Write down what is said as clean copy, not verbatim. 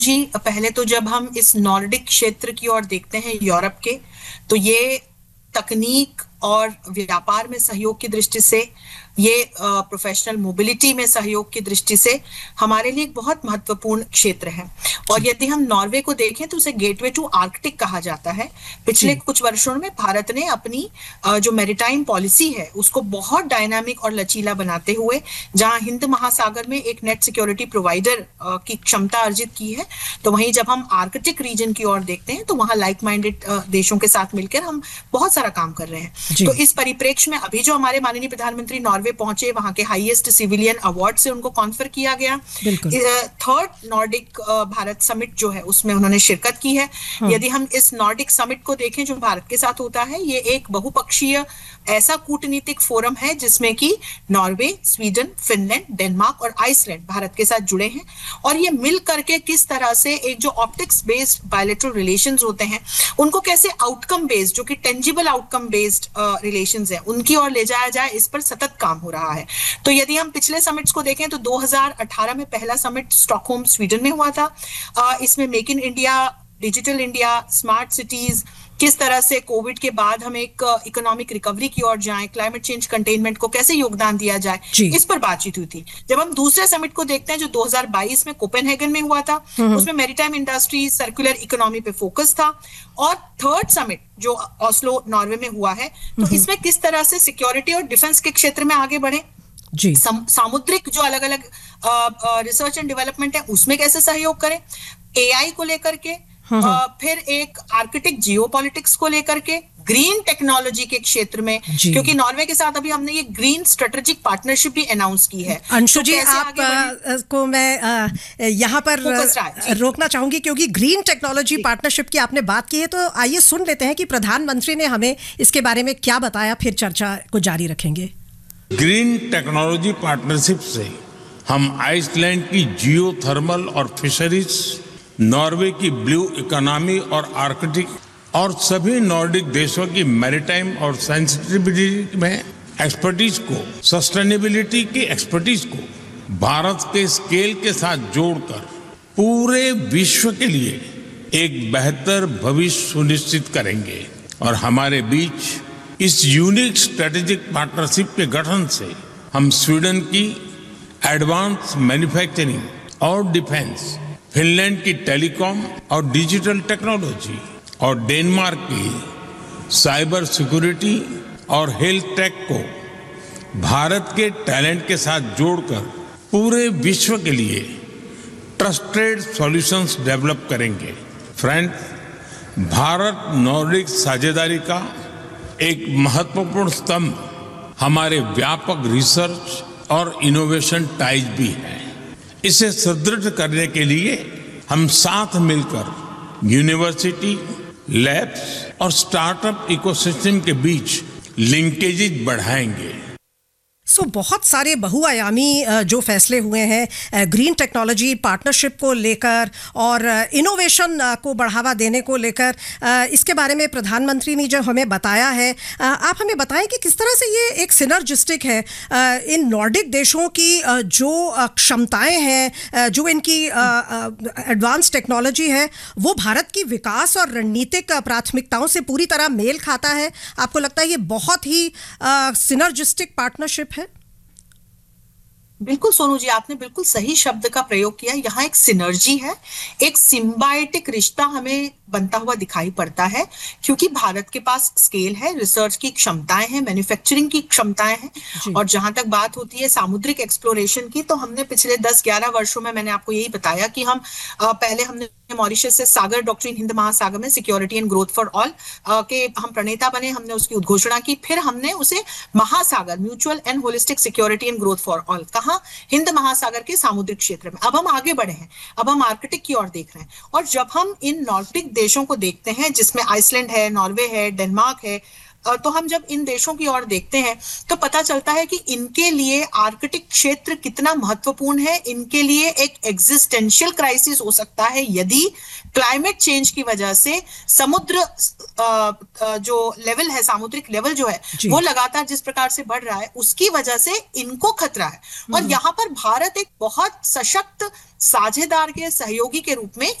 जी, पहले तो जब हम इस नॉर्डिक क्षेत्र की ओर देखते हैं यूरोप के, तो ये तकनीक और व्यापार में सहयोग की दृष्टि से, ये प्रोफेशनल मोबिलिटी में सहयोग की दृष्टि से हमारे लिए एक बहुत महत्वपूर्ण क्षेत्र है। और जी। यदि हम नॉर्वे को देखें तो उसे गेटवे टू आर्कटिक कहा जाता है। पिछले जी। कुछ वर्षों में भारत ने अपनी जो मैरीटाइम पॉलिसी है उसको बहुत डायनामिक और लचीला बनाते हुए, जहां हिंद महासागर में एक नेट सिक्योरिटी प्रोवाइडर की क्षमता अर्जित की है, तो वहीं जब हम आर्कटिक रीजन की ओर देखते हैं तो वहां लाइक माइंडेड देशों के साथ मिलकर हम बहुत सारा काम कर रहे हैं। जी। तो इस परिप्रेक्ष्य में अभी जो हमारे माननीय प्रधानमंत्री नॉर्वे पहुंचे, वहां के हाईएस्ट सिविलियन अवार्ड से उनको कॉन्फर किया गया। बिल्कुल। थर्ड नॉर्डिक भारत समिट जो है उसमें उन्होंने शिरकत की है। हाँ। यदि हम इस नॉर्डिक समिट को देखें जो भारत के साथ होता है, ये एक बहुपक्षीय ऐसा कूटनीतिक फोरम है जिसमें कि नॉर्वे, स्वीडन, फिनलैंड, डेनमार्क और आइसलैंड भारत के साथ जुड़े हैं। और ये मिल करके किस तरह से एक जो ऑप्टिक्स बेस्ड बायलैटरल रिलेशंस होते हैं उनको कैसे आउटकम बेस्ड, जो कि टेंजिबल आउटकम बेस्ड रिलेशंस है, उनकी ओर ले जाया जाए, इस पर सतत काम हो रहा है। तो यदि हम पिछले समिट्स को देखें तो 2018 में पहला समिट स्टॉकहोम स्वीडन में हुआ था। इसमें make in India, digital India, smart cities, किस तरह से कोविड के बाद हम एक इकोनॉमिक रिकवरी की ओर जाएं, क्लाइमेट चेंज कंटेनमेंट को कैसे योगदान दिया जाए, जी। इस पर बातचीत हुई थी। जब हम दूसरे समिट को देखते हैं जो 2022 में कोपेनहेगन में हुआ था, उसमें मैरीटाइम इंडस्ट्री, सर्कुलर इकोनॉमी पे फोकस था। और थर्ड समिट जो ऑस्लो नॉर्वे में हुआ है, तो इसमें किस तरह से सिक्योरिटी और डिफेंस के क्षेत्र में आगे बढ़े, जी। सामुद्रिक जो अलग अलग रिसर्च एंड डेवलपमेंट है उसमें कैसे सहयोग करें, एआई को लेकर के, फिर एक आर्कटिक जियोपॉलिटिक्स को लेकर के, ग्रीन टेक्नोलॉजी के क्षेत्र में, जी। क्योंकि नॉर्वे के साथ अभी हमने ये ग्रीन स्ट्रेटेजिक पार्टनरशिप भी अनाउंस की है। अंशु तो जी, कैसे आप आगे बढ़े? को मैं यहाँ पर फोकस रहा है। जी। रोकना चाहूंगी क्योंकि ग्रीन टेक्नोलॉजी पार्टनरशिप की आपने बात की है, तो आइए सुन लेते हैं कि प्रधानमंत्री ने हमें इसके बारे में क्या बताया, फिर चर्चा को जारी रखेंगे। ग्रीन टेक्नोलॉजी पार्टनरशिप से हम आइसलैंड की जियो थर्मल और फिशरीज, नॉर्वे की ब्लू इकोनॉमी और आर्कटिक और सभी नॉर्डिक देशों की मैरीटाइम और सेंसिटिविटी में एक्सपर्टीज को, सस्टेनेबिलिटी की एक्सपर्टीज को भारत के स्केल के साथ जोड़कर पूरे विश्व के लिए एक बेहतर भविष्य सुनिश्चित करेंगे। और हमारे बीच इस यूनिक स्ट्रेटेजिक पार्टनरशिप के गठन से हम स्वीडन की एडवांस मैन्युफैक्चरिंग और डिफेंस, फिनलैंड की टेलीकॉम और डिजिटल टेक्नोलॉजी और डेनमार्क की साइबर सिक्योरिटी और हेल्थ टेक को भारत के टैलेंट के साथ जोड़कर पूरे विश्व के लिए ट्रस्टेड सॉल्यूशंस डेवलप करेंगे। फ्रेंड्स, भारत नॉर्डिक साझेदारी का एक महत्वपूर्ण स्तंभ हमारे व्यापक रिसर्च और इनोवेशन टाइज भी है। इसे सुदृढ़ करने के लिए हम साथ मिलकर यूनिवर्सिटी, लैब्स और स्टार्टअप इकोसिस्टम के बीच लिंकेजेज बढ़ाएंगे। बहुत सारे बहुआयामी जो फैसले हुए हैं ग्रीन टेक्नोलॉजी पार्टनरशिप को लेकर और इनोवेशन को बढ़ावा देने को लेकर, इसके बारे में प्रधानमंत्री ने जो हमें बताया है, आप हमें बताएं कि किस तरह से ये एक सिनर्जिस्टिक है। इन नॉर्डिक देशों की जो क्षमताएं हैं, जो इनकी एडवांस टेक्नोलॉजी है, वो भारत की विकास और रणनीतिक प्राथमिकताओं से पूरी तरह मेल खाता है। आपको लगता है ये बहुत ही सिनर्जिस्टिक पार्टनरशिप है? बिल्कुल सोनू जी, आपने बिल्कुल सही शब्द का प्रयोग किया। यहाँ एक सिनर्जी है, एक सिम्बायोटिक रिश्ता हमें बनता हुआ दिखाई पड़ता है, क्योंकि भारत के पास स्केल है, रिसर्च की क्षमताएं हैं, मैन्युफैक्चरिंग की क्षमताएं हैं। और जहां तक बात होती है सामुद्रिक एक्सप्लोरेशन की, तो हमने पिछले 10-11 वर्षों में, मैंने आपको यही बताया कि हम पहले हमने मॉरिशस से सागर डॉक्ट्रिन, हिंद महासागर में security and growth for all के हम प्रणेता बने, हमने उसकी उद्घोषणा की। फिर हमने उसे महासागर, mutual and holistic security and growth for all, कहा हिंद महासागर के सामुद्रिक क्षेत्र में। अब हम आगे बढ़े हैं, अब हम आर्कटिक की ओर देख रहे हैं। और जब हम इन नॉर्डिक देशों को देखते हैं, जिसमें आइसलैंड है, नॉर्वे है, डेनमार्क है, तो हम जब इन देशों की ओर देखते हैं तो पता चलता है कि इनके लिए आर्कटिक क्षेत्र कितना महत्वपूर्ण है, इनके लिए एक एग्जिस्टेंशियल क्राइसिस हो सकता है यदि क्लाइमेट चेंज की वजह से समुद्र जो लेवल है, सामुद्रिक लेवल जो है वो लगातार जिस प्रकार से बढ़ रहा है उसकी वजह से इनको खतरा है। और यहाँ पर भारत एक बहुत सशक्त साझेदार के सहयोगी के रूप में